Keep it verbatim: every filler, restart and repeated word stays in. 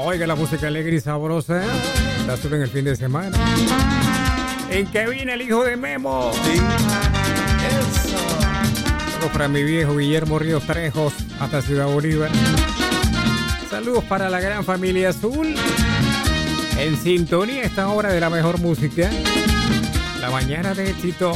Oiga la música alegre y sabrosa. La suben el fin de semana. ¿En qué viene el hijo de Memo? Sí. Eso. Saludos para mi viejo Guillermo Ríos Trejos hasta Ciudad Bolívar. Saludos para la gran familia azul. En sintonía esta hora de la mejor música. La mañana de éxito.